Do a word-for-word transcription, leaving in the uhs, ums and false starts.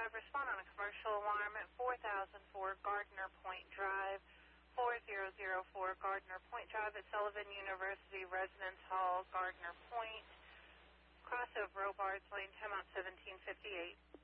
five, respond on a commercial alarm at four thousand four Gardner Point Drive, four thousand four Gardner Point Drive at Sullivan University Residence Hall, Gardner Point. Crossover Robards Lane, time out seventeen fifty-eight.